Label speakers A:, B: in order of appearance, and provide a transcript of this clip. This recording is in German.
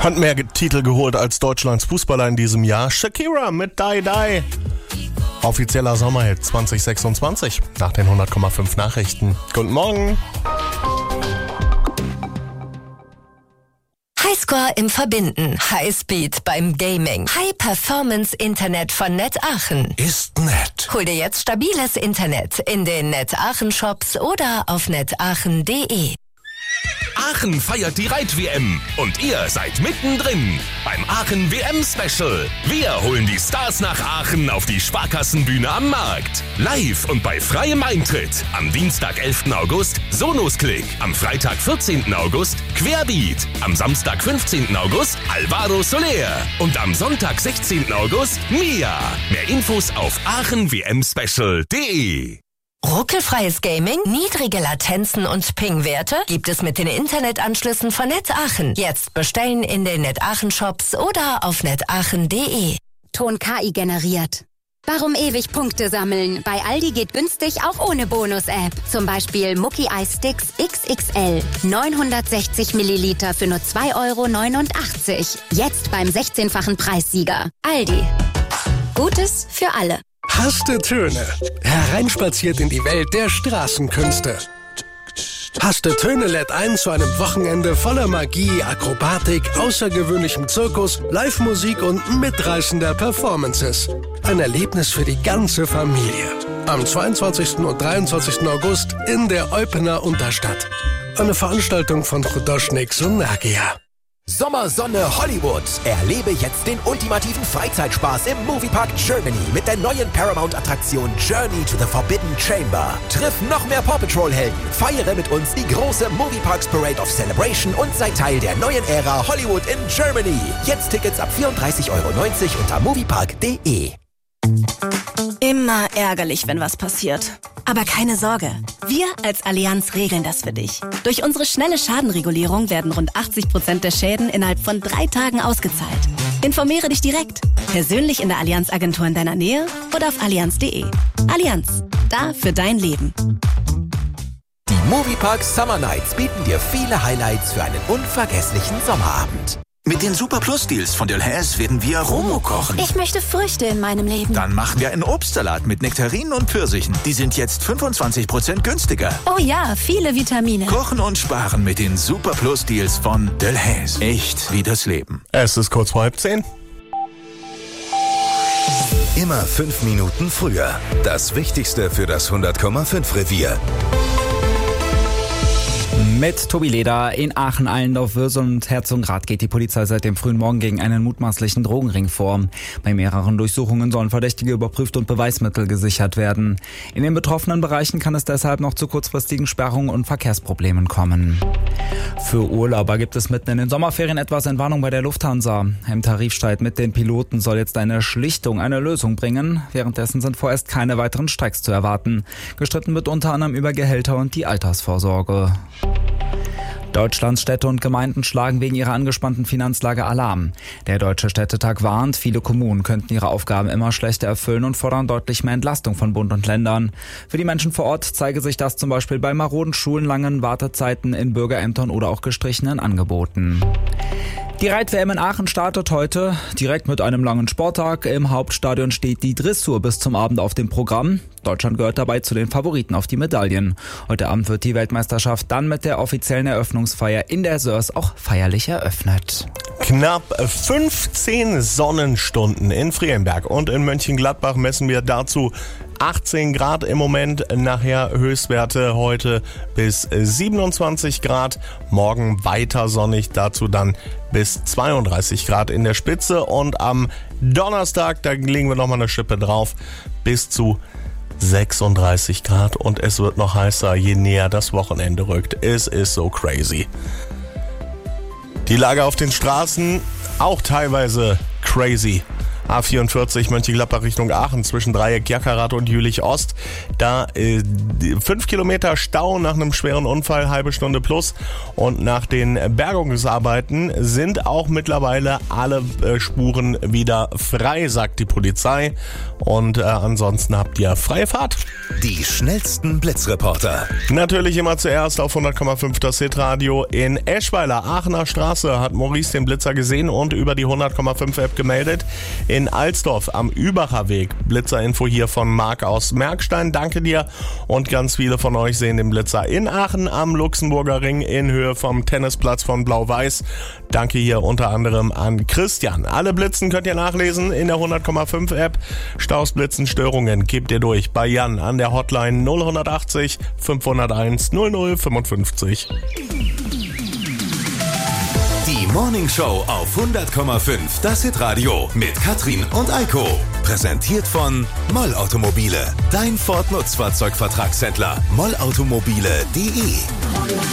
A: Hat mehr Titel geholt als Deutschlands Fußballer in diesem Jahr. Shakira mit Die Die. Offizieller Sommerhit 2026 nach den 100,5 Nachrichten. Guten Morgen.
B: Highscore im Verbinden, Highspeed beim Gaming, High-Performance-Internet von Net Aachen.
C: Ist nett.
B: Hol dir jetzt stabiles Internet in den Net Aachen Shops oder auf netaachen.de.
C: Aachen feiert die Reit-WM und ihr seid mittendrin beim Aachen WM-Special. Wir holen die Stars nach Aachen auf die Sparkassenbühne am Markt. Live und bei freiem Eintritt. Am Dienstag, 11. August, Sonos-Click. Am Freitag, 14. August, Querbeat. Am Samstag, 15. August, Alvaro Soler. Und am Sonntag, 16. August, Mia. Mehr Infos auf aachenwmspecial.de.
B: Ruckelfreies Gaming, niedrige Latenzen und Ping-Werte gibt es mit den Internetanschlüssen von Net Aachen. Jetzt bestellen in den Net Aachen Shops oder auf netaachen.de.
D: Ton KI generiert. Warum ewig Punkte sammeln? Bei Aldi geht günstig auch ohne Bonus-App. Zum Beispiel Mucki Eis Sticks XXL. 960 Milliliter für nur 2,89 €. Jetzt beim 16-fachen Preissieger. Aldi. Gutes für alle.
E: Haste Töne. Hereinspaziert in die Welt der Straßenkünste. Haste Töne lädt ein zu einem Wochenende voller Magie, Akrobatik, außergewöhnlichem Zirkus, Live-Musik und mitreißender Performances. Ein Erlebnis für die ganze Familie. Am 22. und 23. August in der Eupener Unterstadt. Eine Veranstaltung von Chudoschnik Sunagia.
F: Sommersonne Hollywood. Erlebe jetzt den ultimativen Freizeitspaß im Moviepark Germany mit der neuen Paramount-Attraktion Journey to the Forbidden Chamber. Triff noch mehr Paw Patrol-Helden, feiere mit uns die große Movieparks Parade of Celebration und sei Teil der neuen Ära Hollywood in Germany. Jetzt Tickets ab 34,90 € unter moviepark.de.
G: Immer ärgerlich, wenn was passiert. Aber keine Sorge, wir als Allianz regeln das für dich. Durch unsere schnelle Schadenregulierung werden rund 80% der Schäden innerhalb von 3 Tagen ausgezahlt. Informiere dich direkt, persönlich in der Allianz-Agentur in deiner Nähe oder auf allianz.de. Allianz, da für dein Leben.
F: Die Moviepark Summer Nights bieten dir viele Highlights für einen unvergesslichen Sommerabend.
H: Mit den Super Plus Deals von Delhaize werden wir Romo kochen.
G: Ich möchte Früchte in meinem Leben.
H: Dann machen wir einen Obstsalat mit Nektarinen und Pfirsichen. Die sind jetzt 25% günstiger.
G: Oh ja, viele Vitamine.
H: Kochen und sparen mit den Super Plus Deals von Delhaize. Echt wie das Leben.
A: Es ist kurz vor 9:30.
I: Immer 5 Minuten früher. Das Wichtigste für das 100,5 Revier.
J: Mit Tobi Leder in Aachen, Allendorf, Würsel und Herzogenrath geht die Polizei seit dem frühen Morgen gegen einen mutmaßlichen Drogenring vor. Bei mehreren Durchsuchungen sollen Verdächtige überprüft und Beweismittel gesichert werden. In den betroffenen Bereichen kann es deshalb noch zu kurzfristigen Sperrungen und Verkehrsproblemen kommen. Für Urlauber gibt es mitten in den Sommerferien etwas Entwarnung bei der Lufthansa. Im Tarifstreit mit den Piloten soll jetzt eine Schlichtung eine Lösung bringen. Währenddessen sind vorerst keine weiteren Streiks zu erwarten. Gestritten wird unter anderem über Gehälter und die Altersvorsorge. Deutschlands Städte und Gemeinden schlagen wegen ihrer angespannten Finanzlage Alarm. Der Deutsche Städtetag warnt, viele Kommunen könnten ihre Aufgaben immer schlechter erfüllen und fordern deutlich mehr Entlastung von Bund und Ländern. Für die Menschen vor Ort zeige sich das zum Beispiel bei maroden Schulen, langen Wartezeiten in Bürgerämtern oder auch gestrichenen Angeboten. Die Reit-WM in Aachen startet heute direkt mit einem langen Sporttag. Im Hauptstadion steht die Dressur bis zum Abend auf dem Programm. Deutschland gehört dabei zu den Favoriten auf die Medaillen. Heute Abend wird die Weltmeisterschaft dann mit der offiziellen Eröffnungsfeier in der Sörs auch feierlich eröffnet.
A: Knapp 15 Sonnenstunden in Frierenberg und in Mönchengladbach messen wir dazu 18 Grad im Moment, nachher Höchstwerte heute bis 27 Grad, morgen weiter sonnig, dazu dann bis 32 Grad in der Spitze und am Donnerstag, da legen wir nochmal eine Schippe drauf, bis zu 36 Grad und es wird noch heißer, je näher das Wochenende rückt. Es ist so crazy. Die Lage auf den Straßen auch teilweise crazy. A44 Mönchengladbach Richtung Aachen zwischen Dreieck Jackerath und Jülich Ost. Da 5 Kilometer Stau nach einem schweren Unfall, halbe Stunde plus. Und nach den Bergungsarbeiten sind auch mittlerweile alle Spuren wieder frei, sagt die Polizei. Und ansonsten habt ihr freie Fahrt.
I: Die schnellsten Blitzreporter.
A: Natürlich immer zuerst auf 100,5 das Hitradio. In Eschweiler, Aachener Straße, hat Maurice den Blitzer gesehen und über die 100,5 App gemeldet. In Alsdorf am Übacher Weg. Blitzerinfo hier von Marc aus Merkstein. Danke dir. Und ganz viele von euch sehen den Blitzer in Aachen am Luxemburger Ring in Höhe vom Tennisplatz von Blau-Weiß. Danke hier unter anderem an Christian. Alle Blitzen könnt ihr nachlesen in der 100,5 App. Staus, Blitzen, Störungen gebt ihr durch bei Jan an der Hotline 0180 501 0055.
I: Die Morning Show auf 100,5 das Hitradio mit Katrin und Eiko. Präsentiert von Moll Automobile. Dein Ford Nutzfahrzeugvertragshändler. mollautomobile.de